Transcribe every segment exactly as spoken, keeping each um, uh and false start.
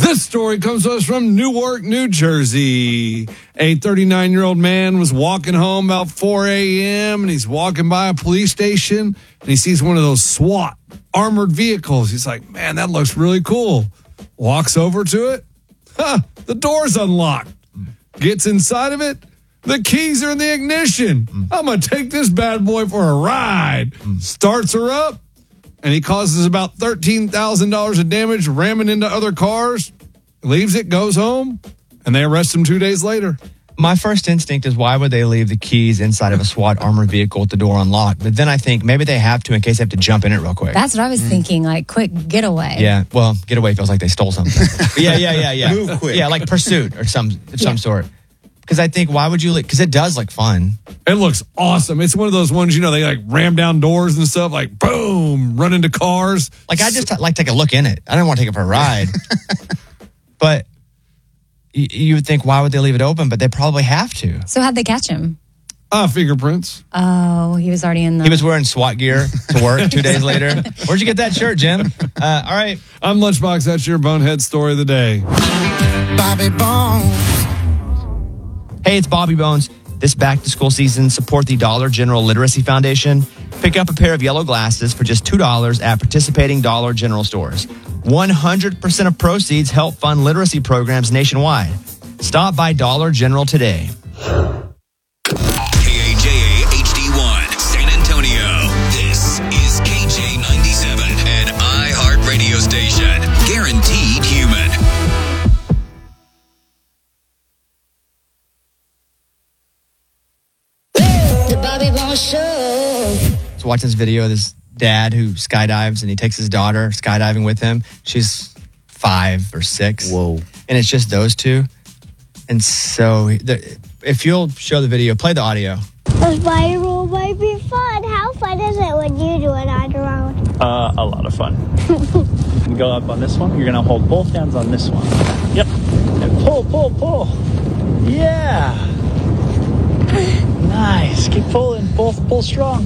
This story comes to us from Newark, New Jersey. A thirty-nine-year-old man was walking home about four a.m. and he's walking by a police station and he sees one of those SWAT armored vehicles. He's like, man, that looks really cool. Walks over to it. Huh, the door's unlocked. Gets inside of it. The keys are in the ignition. I'm going to take this bad boy for a ride. Starts her up. And he causes about thirteen thousand dollars of damage, ramming into other cars, leaves it, goes home, and they arrest him two days later. My first instinct is, why would they leave the keys inside of a SWAT armored vehicle with the door unlocked? But then I think maybe they have to in case they have to jump in it real quick. That's what I was thinking, like quick getaway. Yeah, well, getaway feels like they stole something. yeah, yeah, yeah, yeah. Move quick. Yeah, like pursuit or some of some Yeah. sort. Because I think, why would you, because it does look fun. It looks awesome. It's one of those ones, you know, they like ram down doors and stuff, like boom, run into cars. Like, I just like take a look in it. I don't want to take it for a ride. But y- you would think, why would they leave it open? But they probably have to. So how'd they catch him? Ah, fingerprints. Oh, he was already in the... He was wearing SWAT gear to work two days later. Where'd you get that shirt, Jim? Uh, all right. I'm Lunchbox. That's your bonehead story of the day. Bobby Bones. Hey, it's Bobby Bones. This back-to-school season, support the Dollar General Literacy Foundation. Pick up a pair of yellow glasses for just two dollars at participating Dollar General stores. one hundred percent of proceeds help fund literacy programs nationwide. Stop by Dollar General today. K A J A H D one, San Antonio. This is K J ninety-seven, an iHeart radio station. Guaranteed human. The Bobby Bones Show. I was watching this video of this dad who skydives, and he takes his daughter skydiving with him. She's five or six. Whoa. And it's just those two. And so, the, if you'll show the video, play the audio. The spiral might be fun. How fun is it when you do it on your own? Uh, a lot of fun. You go up on this one. You're going to hold both hands on this one. Yep. And pull, pull, pull. Yeah. Nice. Keep pulling. Pull, pull strong.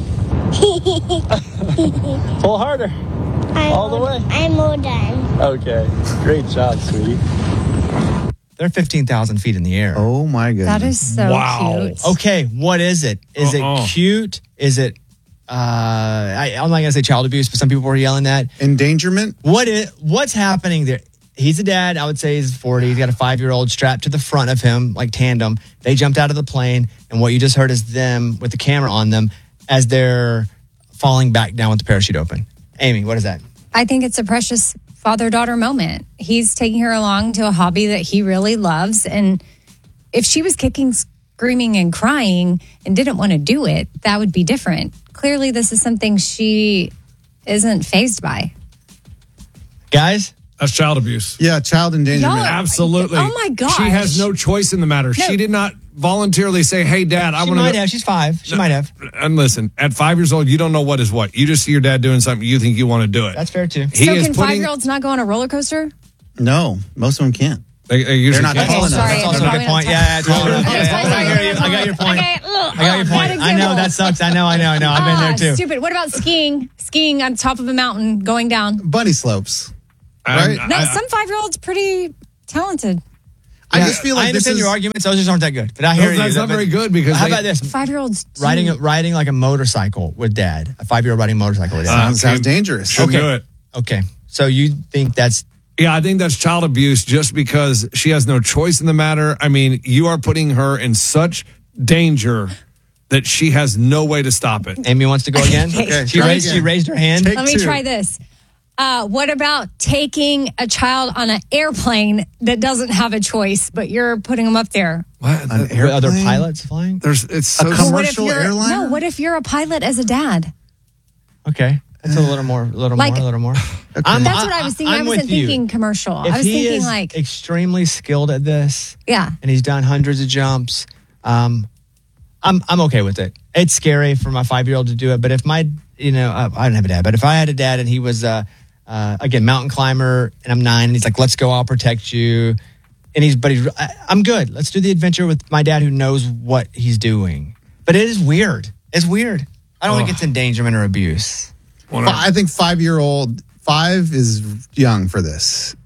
Pull harder. I'm All the way. I'm all done. Okay. Great job, sweetie. They're fifteen thousand feet in the air. Oh, my goodness. That is so Wow. cute. Okay, what is it? Is Uh-uh. it cute? Is it, uh, I, I'm not going to say child abuse, but some people were yelling that. Endangerment? What is, what's happening there? He's a dad. I would say he's forty. He's got a five-year-old strapped to the front of him, like tandem. They jumped out of the plane, and what you just heard is them with the camera on them as they're falling back down with the parachute open. Amy, what is that? I think it's a precious father-daughter moment. He's taking her along to a hobby that he really loves. And if she was kicking, screaming, and crying and didn't want to do it, that would be different. Clearly, this is something she isn't fazed by. Guys? That's child abuse. Yeah, child endangerment. Y'all- Absolutely. Oh, my gosh. She has no choice in the matter. No. She did not voluntarily say, hey, Dad, I She want might to. have. She's five. She might have. And listen, at five years old, you don't know what is what. You just see your dad doing something, you think you want to do it. That's fair, too. He so is can putting- five-year-olds not go on a roller coaster? No, most of them can't. They, they usually They're not can't. tall enough. Sorry, That's also a probably good not point. tall. Yeah, yeah, tall enough. I'm Yeah, sorry, yeah. sorry, I hear you. sorry. I got your point. Okay, I got your bad point. I know example. that sucks. I know, I know, I know. I've been Ah, there, too. Stupid. What about skiing? Skiing on top of a mountain, going down. Bunny slopes. I'm- Right? No, I- some five-year-olds pretty talented. I just feel like I this understand is... your arguments. Those just aren't that good. But I No, hear you. that's not But- very good because How they- about this? Five-year-olds do. Riding riding like a motorcycle with dad. A five-year-old riding a motorcycle with dad. Sounds, sounds dangerous. Shouldn't do it. Okay. So you think that's... Yeah, I think that's child abuse just because she has no choice in the matter. I mean, you are putting her in such danger that she has no way to stop it. Amy wants to go again? Okay, She try raised, again. she raised her hand. Take Let me two. try this. Uh, what about taking a child on an airplane that doesn't have a choice, but you're putting them up there? What? An With other airplane? pilots flying? There's it's so A But what if commercial you're airliner? no? What if you're a pilot as a dad? Okay. That's a little more, a little Like- more, a little more. I'm- That's what I was thinking. I'm I with wasn't you. thinking commercial. If I was he thinking is like, extremely skilled at this, yeah. and he's done hundreds of jumps, um, I'm I'm okay with it. It's scary for my five-year-old to do it, but if my, you know, uh, I don't have a dad, but if I had a dad and he was, uh, uh, again, mountain climber, and I'm nine, and he's like, let's go, I'll protect you. And he's, but he's, I, I'm good. Let's do the adventure with my dad who knows what he's doing. But it is weird. It's weird. I don't Oh. think it's endangerment or abuse. Wanna- I think five-year-old, five is young for this.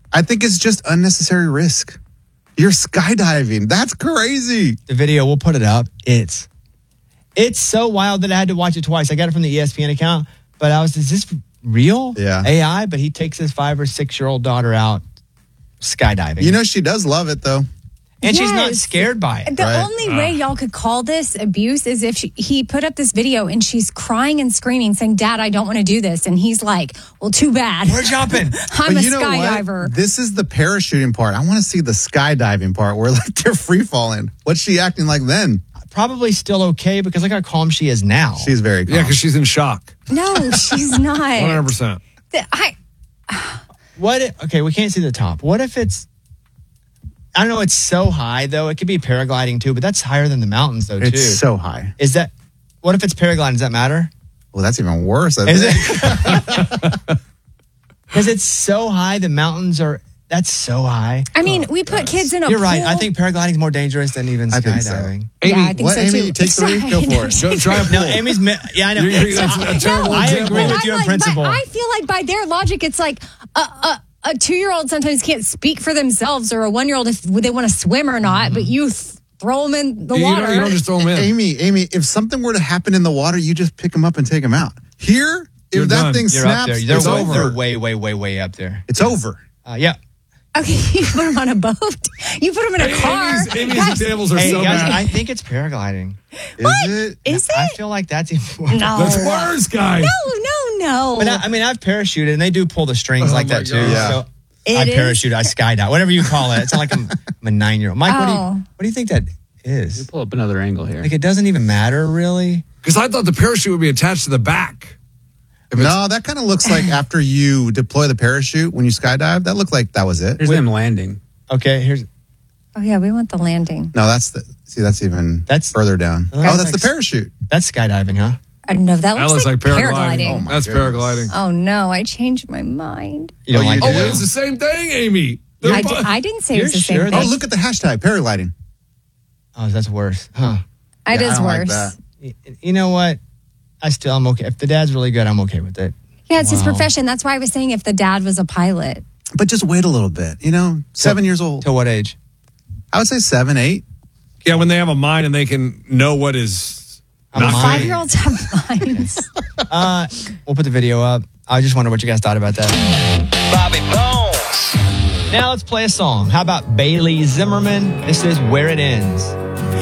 I think it's just unnecessary risk. You're skydiving. That's crazy. The video, we'll put it up. It's it's so wild that I had to watch it twice. I got it from the E S P N account, but I was, is this real? Yeah. A I? But he takes his five or six year old daughter out skydiving. You know, she does love it, though. And she's not Yes. scared by it. The Right. only way y'all could call this abuse is if she, he put up this video and she's crying and screaming, saying, Dad, I don't want to do this. And he's like, well, too bad. We're jumping. I'm But a you know skydiver. what? This is the parachuting part. I want to see the skydiving part where like they're free falling. What's she acting like then? Probably still okay because look how calm she is now. She's very calm. Yeah, because she's in shock. No, she's not. one hundred percent. The- I, What if, okay, we can't see the top. What if it's, I don't know, it's so high though. It could be paragliding too, but that's higher than the mountains though too. It's so high. Is that, what if it's paragliding? Does that matter? Well, that's even worse. I Is think. it? Because it's so high, the mountains are, that's so high. I mean, we put kids in a You're pool. right. I think paragliding is more dangerous than even I think so. skydiving. Yeah, I think what, so Amy? too. Take three? Go for it. Go try a pool. No, Amy's, mi- yeah, I know. You're- you're- that's a terrible I example. agree But with I'm you in like, principle. But I feel like by their logic, it's like a, a, a two-year-old sometimes can't speak for themselves, or a one-year-old if they want to swim or not. But you th- throw them in the You water. don't, you don't just throw them in. Amy, Amy, if something were to happen in the water, you just pick them up and take them out. Here, if You're that done. thing You're up snaps, there. They're, it's way, over. they're way, way, way, way up there. It's over. Uh, yeah. Okay, you put them on a boat. You put them in a car. Amy's, Amy's Guys, examples are Hey, so guys, bad. I think it's paragliding. What? Is it? Is it? I feel like that's even no. That's worse, guys. No, no, no. But I, I mean, I've parachuted, and they do pull the strings Oh like my that too. God. Yeah. So It I is- parachute, I skydive, whatever you call it. It's not like I'm, I'm a nine-year-old. Mike, what, do you, Oh. what do you think that is? Pull up another angle here. Like, it doesn't even matter, really? Because I thought the parachute would be attached to the back. If it's- No, that kind of looks like after you deploy the parachute when you skydive. That looked like that was it. There's them landing. Okay, here's Oh yeah, we want the landing. No, that's the see. That's even That's- further down. Oh, Oh, that's that's the like- parachute. that's skydiving, huh? I don't know. That That looks, looks like, like paragliding. paragliding. Oh, my That's goodness. paragliding. Oh no, I changed my mind. You don't Oh, like you it? do? It's the same thing, Amy. They're I, bu- di- I didn't say You're it was the sure same that- Oh, thing. look at the hashtag paragliding. Oh, that's worse. Huh. It Yeah, I is don't like worse. that. Y- You know what? I still, I'm okay. If the dad's really good, I'm okay with it. Yeah, it's his Wow. profession. That's why I was saying if the dad was a pilot. But just wait a little bit. You know, seven years old. Till what age? I would say seven, eight. yeah, when they have a mind and they can know what is A not mind. Five year olds have minds. Uh, we'll put the video up. I just wonder what you guys thought about that. Bobby Bones. Now let's play a song. How about Bailey Zimmerman? This is Where It Ends.